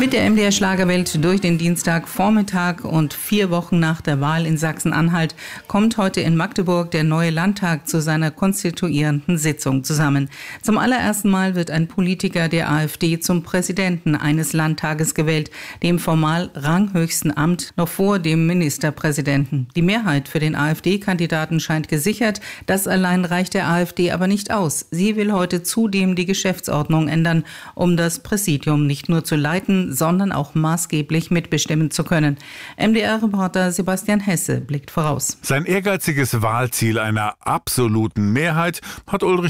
Mit der MDR Schlagerwelt durch den Dienstagvormittag und 4 Wochen nach der Wahl in Sachsen-Anhalt kommt heute in Magdeburg der neue Landtag zu seiner konstituierenden Sitzung zusammen. Zum allerersten Mal wird ein Politiker der AfD zum Präsidenten eines Landtages gewählt, dem formal ranghöchsten Amt noch vor dem Ministerpräsidenten. Die Mehrheit für den AfD-Kandidaten scheint gesichert. Das allein reicht der AfD aber nicht aus. Sie will heute zudem die Geschäftsordnung ändern, um das Präsidium nicht nur zu leiten, sondern auch maßgeblich mitbestimmen zu können. MDR-Reporter Sebastian Hesse blickt voraus. Sein ehrgeiziges Wahlziel einer absoluten Mehrheit hat Ulrich